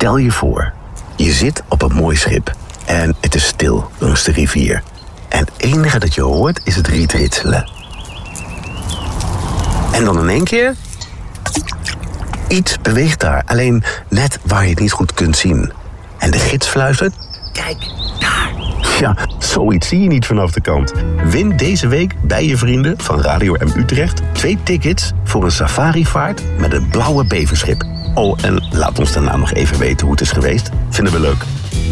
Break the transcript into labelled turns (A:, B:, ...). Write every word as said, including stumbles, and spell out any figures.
A: Stel je voor, je zit op een mooi schip en het is stil langs de rivier. En het enige dat je hoort is het riet ritselen. En dan in één keer... iets beweegt daar, alleen net waar je het niet goed kunt zien. En de gids fluistert... Kijk, daar. Ja, zoiets zie je niet vanaf de kant. Win deze week bij je vrienden van Radio M Utrecht twee tickets voor een safarivaart met het blauwe beverschip. Oh, en laat ons daarna nog even weten hoe het is geweest. Vinden we leuk.